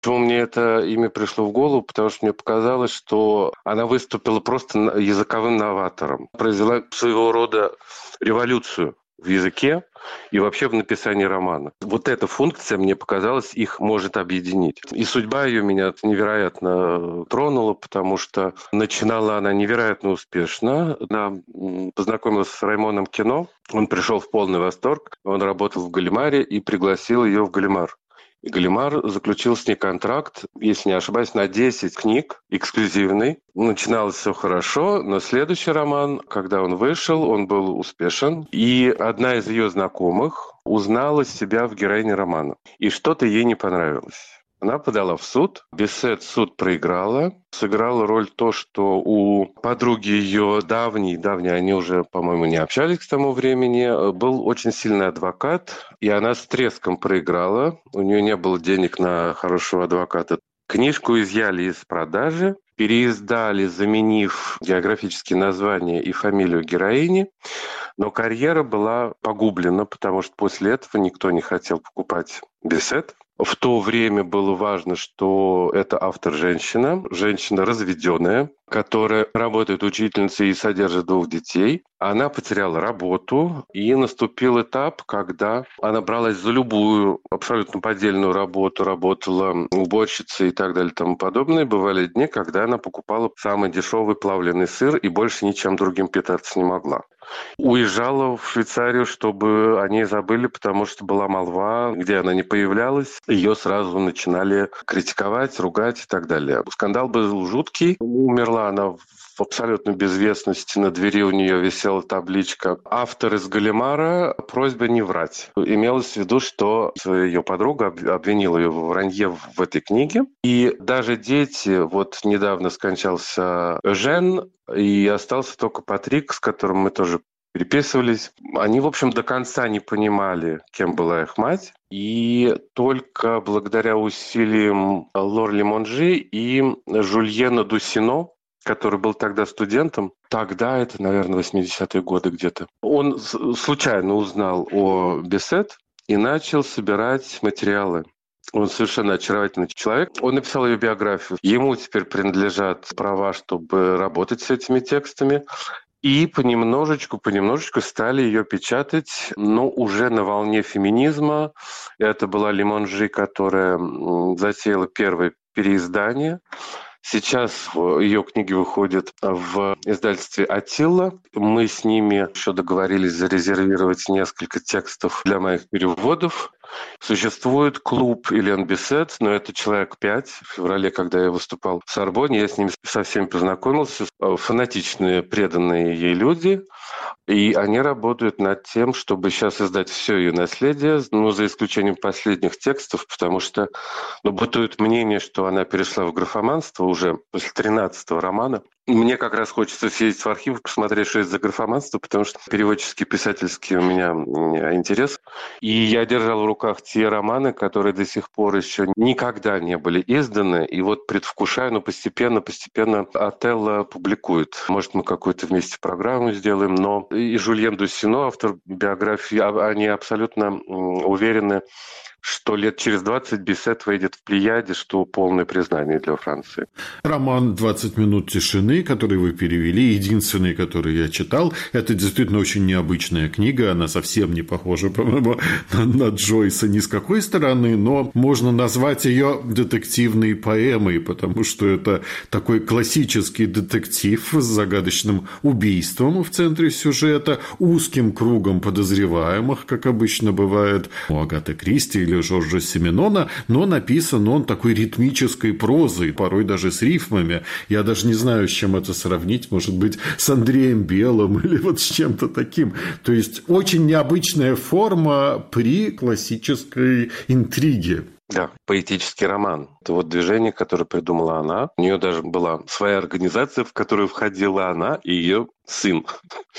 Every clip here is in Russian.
Почему мне это имя пришло в голову? Потому что мне показалось, что она выступила просто языковым новатором. Произвела своего рода революцию в языке и вообще в написании романа. Вот эта функция, мне показалось, их может объединить. И судьба ее меня невероятно тронула, потому что начинала она невероятно успешно. Она познакомилась с Раймоном Кино, он пришел в полный восторг, он работал в Галимаре и пригласил ее в Галимар. И Галимар заключил с ней контракт, если не ошибаюсь, на 10 книг, эксклюзивный. Начиналось все хорошо, но следующий роман, когда он вышел, он был успешен. И одна из ее знакомых узнала себя в героине романа. И что-то ей не понравилось. Она подала в суд. Бессет суд проиграла. Сыграла роль то, что у подруги ее давней, они уже, по-моему, не общались к тому времени, был очень сильный адвокат, и она с треском проиграла. У нее не было денег на хорошего адвоката. Книжку изъяли из продажи, переиздали, заменив географические названия и фамилию героини, но карьера была погублена, потому что после этого никто не хотел покупать Бессет. В то время было важно, что это автор женщина разведенная, которая работает учительницей и содержит 2 детей. Она потеряла работу, и наступил этап, когда она бралась за любую абсолютно поддельную работу, работала уборщицей и так далее и тому подобное. Бывали дни, когда она покупала самый дешевый плавленый сыр и больше ничем другим питаться не могла. Уезжала в Швейцарию, чтобы о ней забыли, потому что была молва, где она не появлялась. Ее сразу начинали критиковать, ругать и так далее. Скандал был жуткий. Умерла она в абсолютной безвестности. На двери у нее висела табличка «Автор из Галимара. Просьба не врать». Имелось в виду, что ее подруга обвинила ее в вранье в этой книге. И даже дети, вот недавно скончался Жен, и остался только Патрик, с которым мы тоже переписывались. Они, в общем, до конца не понимали, кем была их мать. И только благодаря усилиям Лорли Монжи и Жульена Дусино, который был тогда студентом, тогда, это, наверное, 80-е годы где-то, он случайно узнал о Бессет и начал собирать материалы. Он совершенно очаровательный человек. Он написал ее биографию. Ему теперь принадлежат права, чтобы работать с этими текстами. И понемножечку стали ее печатать, но уже на волне феминизма. Это была Лимонжи, которая затеяла первое переиздание. Сейчас ее книги выходят в издательстве «Аттила». Мы с ними еще договорились зарезервировать несколько текстов для моих переводов. Существует клуб Элен Бессет, но это человек 5. В феврале, когда я выступал в Сорбонне, я с ними со всеми познакомился. Фанатичные, преданные ей люди. И они работают над тем, чтобы сейчас издать все ее наследие, за исключением последних текстов, потому что бытует мнение, что она перешла в графоманство уже после 13-го романа. Мне как раз хочется съездить в архив и посмотреть, что это за графоманство, потому что переводческий, писательский у меня интерес. И я держал в руках те романы, которые до сих пор еще никогда не были изданы. И вот предвкушаю, но постепенно Отелло публикует. Может, мы какую-то вместе программу сделаем, но и Жульен Дусино, автор биографии, они абсолютно уверены, что лет через 20 Бессет выйдет в Плеяде, что полное признание для Франции. Роман «20 минут тишины», который вы перевели, единственный, который я читал, это действительно очень необычная книга, она совсем не похожа, по-моему, на Джойса ни с какой стороны, но можно назвать ее детективной поэмой, потому что это такой классический детектив с загадочным убийством в центре сюжета, узким кругом подозреваемых, как обычно бывает у Агаты Кристи или Жоржа Сименона, но написан он такой ритмической прозой, порой даже с рифмами. Я даже не знаю, с чем это сравнить, может быть, с Андреем Белым или вот с чем-то таким. То есть очень необычная форма при классической интриге. Да, поэтический роман. Это вот движение, которое придумала она. У нее даже была своя организация, в которую входила она и ее сын.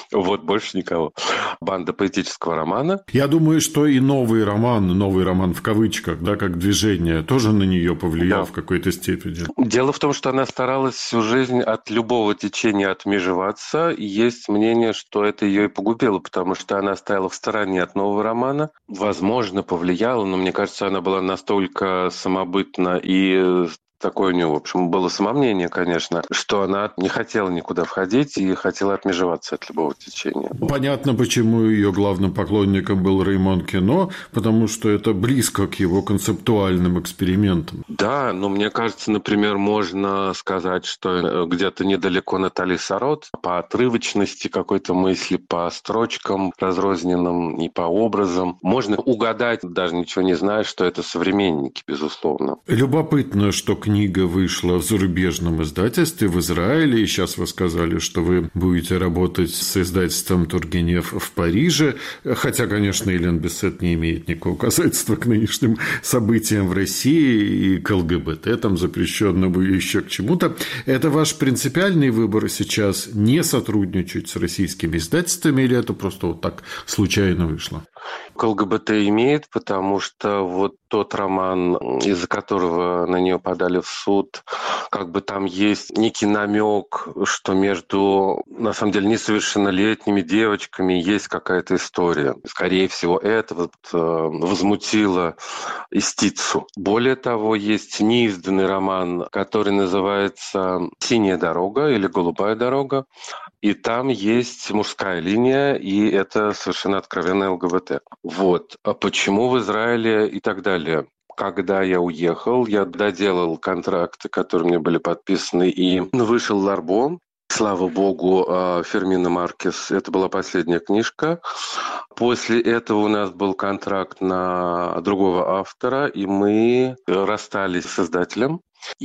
Вот, больше никого. Банда поэтического романа. Я думаю, что и новый роман в кавычках, да, как движение, тоже на нее повлиял в какой-то степени. Дело в том, что она старалась всю жизнь от любого течения отмежеваться. И есть мнение, что это ее и погубило, потому что она стояла в стороне от нового романа. Возможно, повлияло, но мне кажется, она была настолько самобытна и такое у нее, в общем, было самомнение, конечно, что она не хотела никуда входить и хотела отмежеваться от любого течения. Понятно, почему ее главным поклонником был Раймон Кено, потому что это близко к его концептуальным экспериментам. Да, но мне кажется, например, можно сказать, что где-то недалеко Натали Сарот по отрывочности какой-то мысли, по строчкам разрозненным и по образам. Можно угадать, даже ничего не зная, что это современники, безусловно. Любопытно, что книга вышла в зарубежном издательстве в Израиле, и сейчас вы сказали, что вы будете работать с издательством Тургенев в Париже, хотя, конечно, Элен Бессет не имеет никакого касательства к нынешним событиям в России и к ЛГБТ, там запрещенному и еще к чему-то. Это ваш принципиальный выбор сейчас не сотрудничать с российскими издательствами, или это просто вот так случайно вышло? К ЛГБТ имеет, потому что вот тот роман, из-за которого на нее подали в суд, как бы там есть некий намек, что между, на самом деле, несовершеннолетними девочками есть какая-то история. Скорее всего, это вот возмутило истицу. Более того, есть неизданный роман, который называется «Синяя дорога» или «Голубая дорога». И там есть мужская линия, и это совершенно откровенная ЛГБТ. Вот. А почему в Израиле и так далее? Когда я уехал, я доделал контракты, которые мне были подписаны, и вышел «Ларбо». Слава богу, Фермина Маркес. Это была последняя книжка. После этого у нас был контракт на другого автора, и мы расстались с издателем.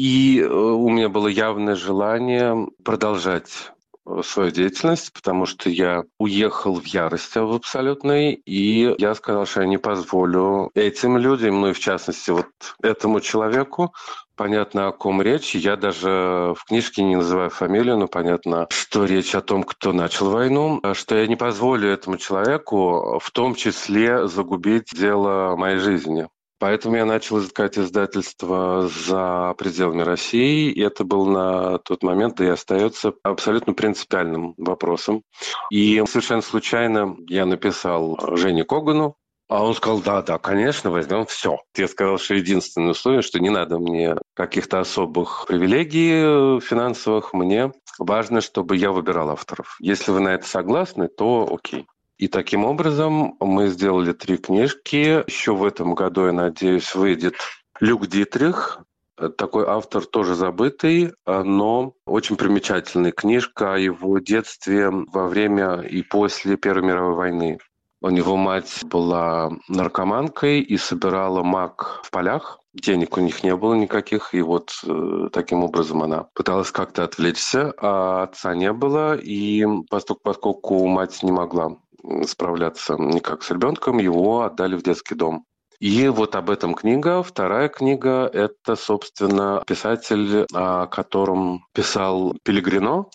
И у меня было явное желание продолжать свою деятельность, потому что я уехал в ярости в абсолютной, и я сказал, что я не позволю этим людям, ну и в частности вот этому человеку, понятно, о ком речь. Я даже в книжке не называю фамилию, но понятно, что речь о том, кто начал войну, что я не позволю этому человеку в том числе загубить дело моей жизни. Поэтому я начал искать издательство за пределами России, и это был на тот момент, да и остается абсолютно принципиальным вопросом. И совершенно случайно я написал Жене Когану, а он сказал, да, конечно, возьмем все. Я сказал, что единственное условие, что не надо мне каких-то особых привилегий финансовых, мне важно, чтобы я выбирал авторов. Если вы на это согласны, то окей. И таким образом мы сделали 3 книжки. Еще в этом году, я надеюсь, выйдет Люк Дитрих. Такой автор тоже забытый, но очень примечательная книжка о его детстве во время и после Первой мировой войны. У него мать была наркоманкой и собирала мак в полях. Денег у них не было никаких, и вот таким образом она пыталась как-то отвлечься, а отца не было, и поскольку мать не могла справляться никак с ребенком, его отдали в детский дом. И вот об этом книга. Вторая книга – это, собственно, писатель, о котором писал Пелегрино,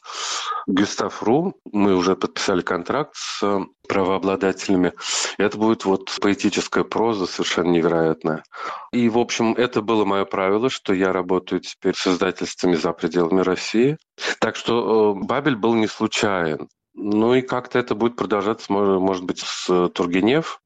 Гюстав Ру. Мы уже подписали контракт с правообладателями. Это будет вот поэтическая проза, совершенно невероятная. И, в общем, это было мое правило, что я работаю теперь с издательствами за пределами России. Так что «Бабель» был не случайен. Ну и как-то это будет продолжаться, может быть, с Тургенев.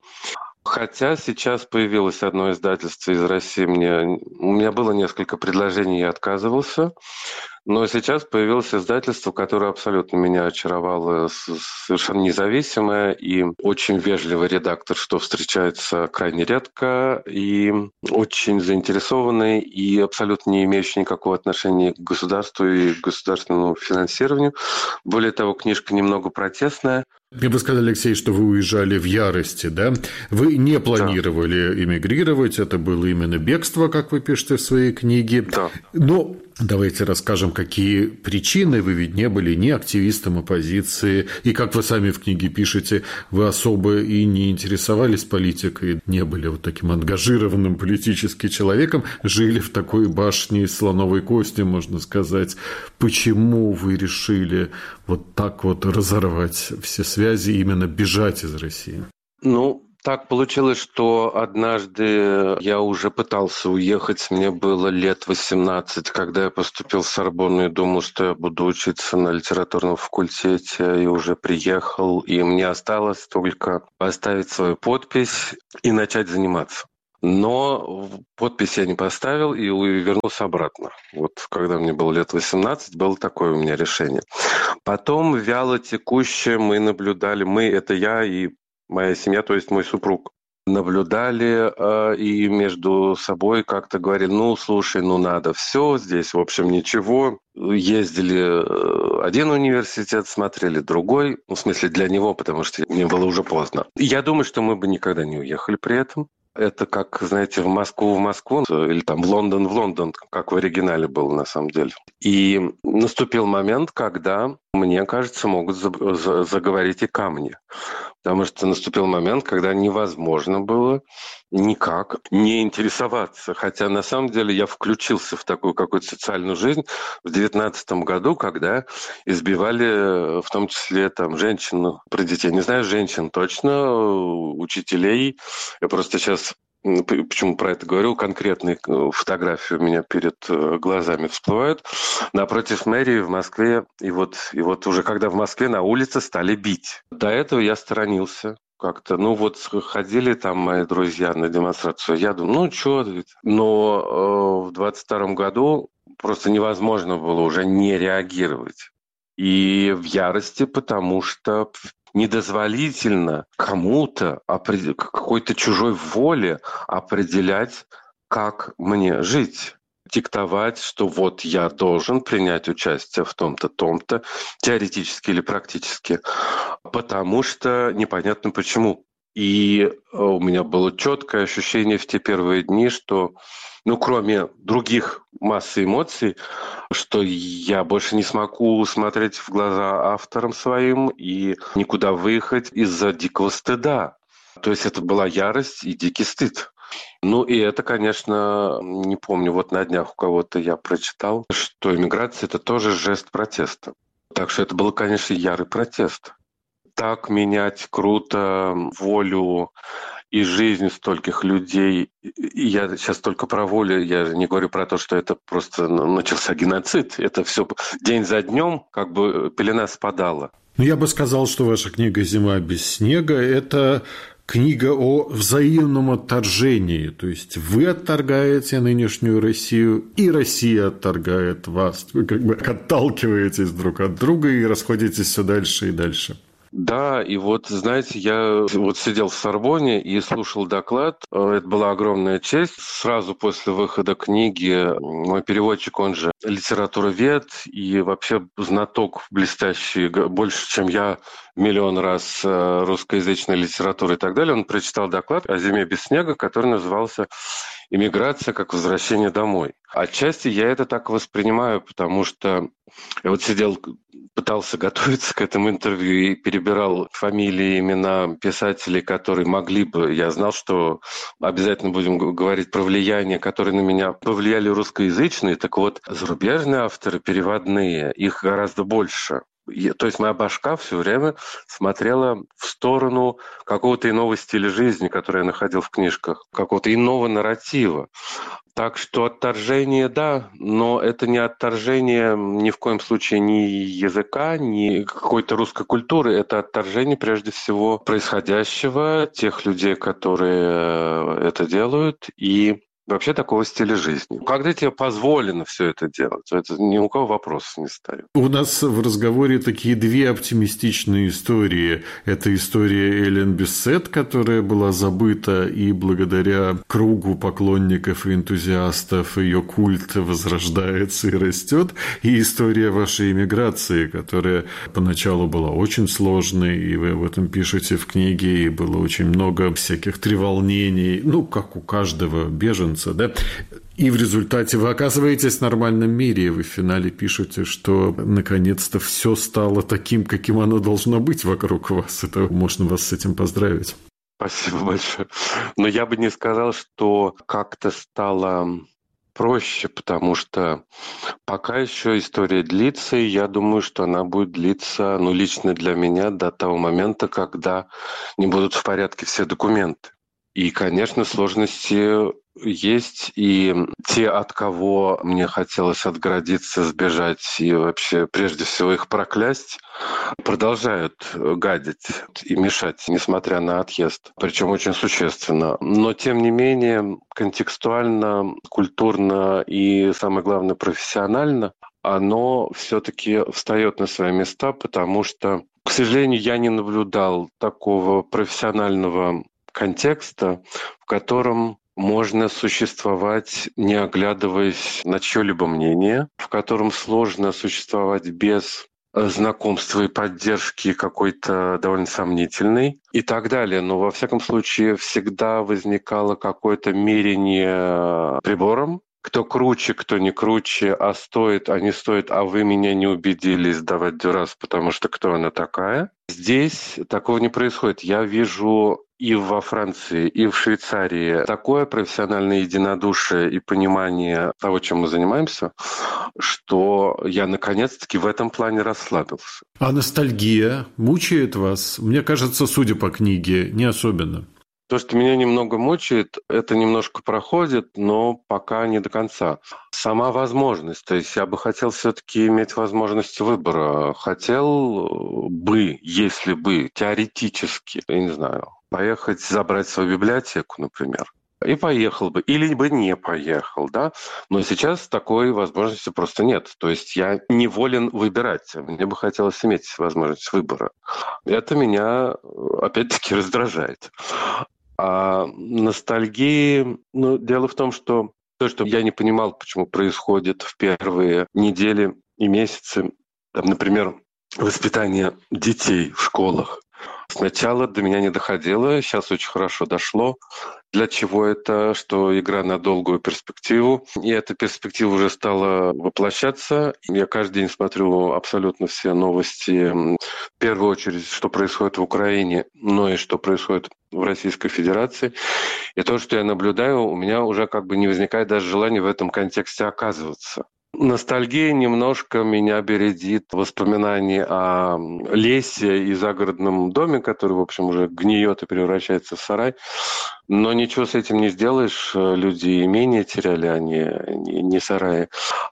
Хотя сейчас появилось одно издательство из России. У меня было несколько предложений, я отказывался. Но сейчас появилось издательство, которое абсолютно меня очаровало, совершенно независимое и очень вежливый редактор, что встречается крайне редко, и очень заинтересованный, и абсолютно не имеющий никакого отношения к государству и к государственному финансированию. Более того, книжка немного протестная. Вы сказали, Алексей, что вы уезжали в ярости, да? Вы не планировали эмигрировать, это было именно бегство, как вы пишете в своей книге. Да. Но Давайте расскажем, какие причины. Вы ведь не были ни активистом оппозиции, и, как вы сами в книге пишете, вы особо и не интересовались политикой, не были вот таким ангажированным политически человеком, жили в такой башне из слоновой кости, можно сказать. Почему вы решили вот так вот разорвать все связи, именно бежать из России? Так получилось, что однажды я уже пытался уехать, мне было лет 18, когда я поступил в Сорбонну и думал, что я буду учиться на литературном факультете, и уже приехал, и мне осталось только поставить свою подпись и начать заниматься. Но подпись я не поставил и вернулся обратно. Вот когда мне было лет 18, было такое у меня решение. Потом вяло текуще мы наблюдали, это я и моя семья, то есть мой супруг, наблюдали и между собой как-то говорили, слушай, надо все, здесь, в общем, ничего. Ездили один университет, смотрели другой, в смысле для него, потому что мне было уже поздно. Я думаю, что мы бы никогда не уехали при этом. Это как, знаете, в Москву, или там в Лондон, как в оригинале было на самом деле. И наступил момент, когда, мне кажется, могут заговорить и камни. Потому что наступил момент, когда невозможно было никак не интересоваться. Хотя на самом деле я включился в такую какую-то социальную жизнь в 2019 году, когда избивали в том числе женщин, про детей. Не знаю, женщин точно, учителей. Я просто сейчас, почему про это говорю, конкретные фотографии у меня перед глазами всплывают. Напротив мэрии в Москве, и вот уже когда в Москве на улице стали бить. До этого я сторонился. Как-то, ходили там мои друзья на демонстрацию. Я думаю, что? Но в 22 году просто невозможно было уже не реагировать. И в ярости, потому что недозволительно кому-то, какой-то чужой воле определять, как мне жить. Диктовать, что я должен принять участие в том-то, том-то, теоретически или практически, потому что непонятно почему. И у меня было четкое ощущение в те первые дни, что, кроме других массы эмоций, что я больше не смогу смотреть в глаза авторам своим и никуда выехать из-за дикого стыда. То есть это была ярость и дикий стыд. И это, конечно, не помню, на днях у кого-то я прочитал, что иммиграция – это тоже жест протеста. Так что это был, конечно, ярый протест. Так менять круто волю и жизнь стольких людей. И я сейчас только про волю, я не говорю про то, что это просто начался геноцид. Это все день за днем, пелена спадала. Я бы сказал, что ваша книга «Зима без снега» – это книга о взаимном отторжении. То есть вы отторгаете нынешнюю Россию, и Россия отторгает вас. Вы отталкиваетесь друг от друга и расходитесь все дальше и дальше. Да, и знаете, я сидел в Сорбонне и слушал доклад. Это была огромная честь. Сразу после выхода книги мой переводчик, он же литературовед и вообще знаток блестящий, больше, чем я, миллион раз русскоязычной литературы и так далее. Он прочитал доклад о «Зиме без снега», который назывался «Иммиграция как возвращение домой». Отчасти я это так воспринимаю, потому что я сидел, пытался готовиться к этому интервью и перебирал фамилии, имена писателей, которые могли бы... Я знал, что обязательно будем говорить про влияние, которые на меня повлияли русскоязычные. Так зарубежные авторы, переводные, их гораздо больше. То есть моя башка все время смотрела в сторону какого-то иного стиля жизни, который я находил в книжках, какого-то иного нарратива. Так что отторжение, да, но это не отторжение ни в коем случае ни языка, ни какой-то русской культуры. Это отторжение, прежде всего, происходящего, тех людей, которые это делают, и вообще такого стиля жизни. Когда тебе позволено все это делать, это ни у кого вопросов не ставит. У нас в разговоре такие две оптимистичные истории. Это история Элен Бессет, которая была забыта, и благодаря кругу поклонников и энтузиастов ее культ возрождается и растет. И история вашей эмиграции, которая поначалу была очень сложной, и вы об этом пишете в книге, и было очень много всяких треволнений, как у каждого беженца, беженца, да? И в результате вы оказываетесь в нормальном мире, и вы в финале пишете, что наконец-то все стало таким, каким оно должно быть вокруг вас. Это можно вас с этим поздравить. Спасибо большое. Но я бы не сказал, что как-то стало проще, потому что пока еще история длится, и я думаю, что она будет длиться, лично для меня, до того момента, когда не будут в порядке все документы. И, конечно, сложности есть, и те, от кого мне хотелось отгородиться, сбежать и вообще, прежде всего, их проклясть, продолжают гадить и мешать, несмотря на отъезд, причем очень существенно. Но, тем не менее, контекстуально, культурно и, самое главное, профессионально оно все-таки встает на свои места, потому что, к сожалению, я не наблюдал такого профессионального контекста, в котором можно существовать, не оглядываясь на чье-либо мнение, в котором сложно существовать без знакомства и поддержки какой-то довольно сомнительной и так далее. Но, во всяком случае, всегда возникало какое-то мерение прибором, кто круче, кто не круче, а стоит, а не стоит, а вы меня не убедили сдавать дюрас, потому что кто она такая. Здесь такого не происходит. Я вижу и во Франции, и в Швейцарии такое профессиональное единодушие и понимание того, чем мы занимаемся, что я наконец-таки в этом плане расслабился. А ностальгия мучает вас? Мне кажется, судя по книге, не особенно. То, что меня немного мучает, это немножко проходит, но пока не до конца. Сама возможность, то есть я бы хотел все-таки иметь возможность выбора. Хотел бы, если бы, теоретически, я не знаю, поехать забрать свою библиотеку, например. И поехал бы, или бы не поехал, да. Но сейчас такой возможности просто нет. То есть я не волен выбирать. Мне бы хотелось иметь возможность выбора. Это меня, опять-таки, раздражает. А ностальгии, дело в том, что то, что я не понимал, почему происходит в первые недели и месяцы, например, воспитание детей в школах. Сначала до меня не доходило, сейчас очень хорошо дошло. Для чего это? Что игра на долгую перспективу. И эта перспектива уже стала воплощаться. Я каждый день смотрю абсолютно все новости. В первую очередь, что происходит в Украине, но и что происходит в Российской Федерации. И то, что я наблюдаю, у меня уже не возникает даже желания в этом контексте оказываться. Ностальгия немножко меня бередит воспоминания о лесе и загородном доме, который, в общем, уже гниет и превращается в сарай. Но ничего с этим не сделаешь. Люди имение теряли, а не сараи.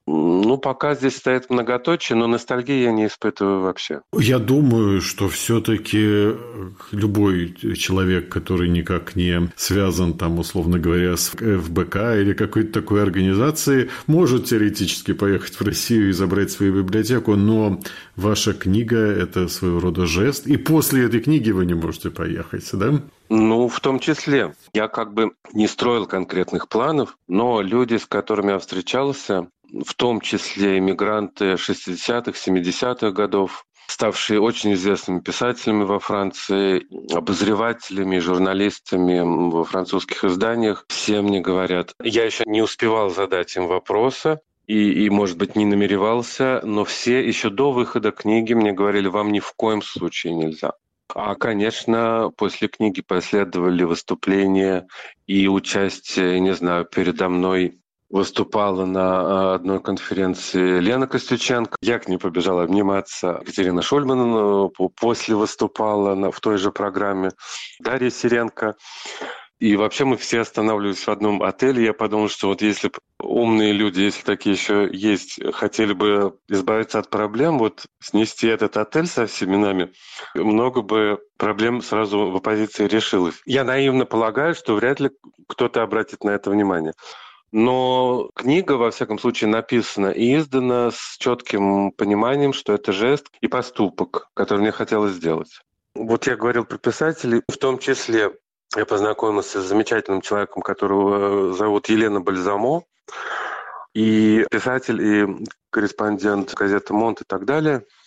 Пока здесь стоит многоточие, но ностальгии я не испытываю вообще. Я думаю, что все-таки любой человек, который никак не связан, условно говоря, с ФБК или какой-то такой организацией, может теоретически поехать в Россию и забрать свою библиотеку, но ваша книга – это своего рода жест, и после этой книги вы не можете поехать, да? В том числе. Я не строил конкретных планов, но люди, с которыми я встречался, в том числе иммигранты 60-х, 70-х годов, ставшие очень известными писателями во Франции, обозревателями, журналистами во французских изданиях, все мне говорят, я еще не успевал задать им вопросы, и, может быть, не намеревался, но все еще до выхода книги мне говорили, вам ни в коем случае нельзя. А, конечно, после книги последовали выступления и участие, не знаю, передо мной выступала на одной конференции Лена Костюченко. Я к ней побежала обниматься. Екатерина Шульман после выступала в той же программе. Дарья Сиренко. И вообще мы все останавливались в одном отеле. Я подумал, что если бы умные люди, если такие еще есть, хотели бы избавиться от проблем, снести этот отель со всеми нами, много бы проблем сразу в оппозиции решилось. Я наивно полагаю, что вряд ли кто-то обратит на это внимание. Но книга, во всяком случае, написана и издана с четким пониманием, что это жест и поступок, который мне хотелось сделать. Я говорил про писателей, в том числе я познакомился с замечательным человеком, которого зовут Елена Бальзамо, и писатель, и корреспондент газеты «Монт» и так далее.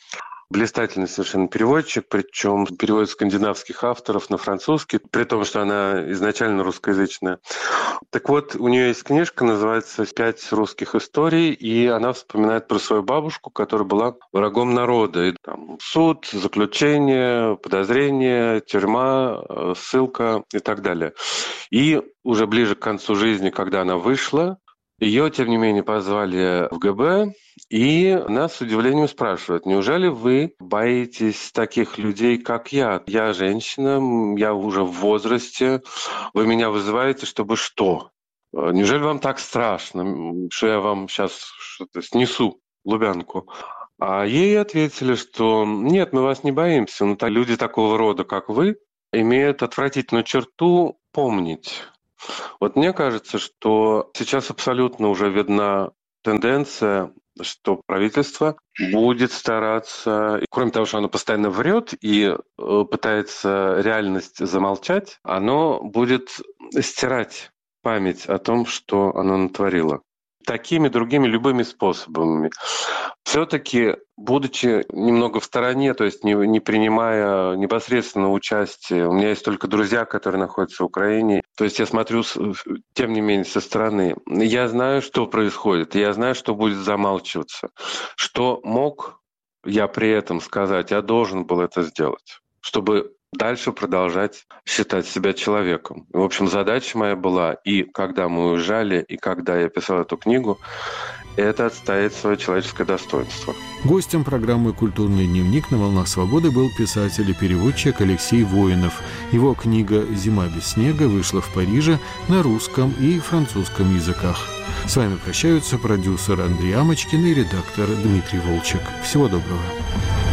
блистательный совершенно переводчик, причем переводит скандинавских авторов на французский, при том, что она изначально русскоязычная. Так вот, у нее есть книжка, называется «5 русских историй», и она вспоминает про свою бабушку, которая была врагом народа. И там суд, заключение, подозрение, тюрьма, ссылка и так далее. И уже ближе к концу жизни, когда она вышла, ее, тем не менее, позвали в ГБ, и нас с удивлением спрашивают: неужели вы боитесь таких людей, как я? Я женщина, я уже в возрасте, вы меня вызываете, чтобы что? Неужели вам так страшно, что я вам сейчас что-то снесу, Лубянку? А ей ответили, что нет, мы вас не боимся, но люди такого рода, как вы, имеют отвратительную черту помнить. Вот мне кажется, что сейчас абсолютно уже видна тенденция, что правительство будет стараться, кроме того, что оно постоянно врет и пытается реальность замолчать, оно будет стирать память о том, что оно натворило. Такими, другими, любыми способами. Все-таки, будучи немного в стороне, то есть не принимая непосредственно участие, у меня есть только друзья, которые находятся в Украине, то есть я смотрю, тем не менее, со стороны. Я знаю, что происходит, я знаю, что будет замалчиваться. Что мог я при этом сказать, я должен был это сделать, чтобы дальше продолжать считать себя человеком. В общем, задача моя была, и когда мы уезжали, и когда я писал эту книгу, это отстоять свое человеческое достоинство. Гостем программы «Культурный дневник» на «Волнах свободы» был писатель и переводчик Алексей Воинов. Его книга «Зима без снега» вышла в Париже на русском и французском языках. С вами прощаются продюсер Андрей Амочкин и редактор Дмитрий Волчек. Всего доброго.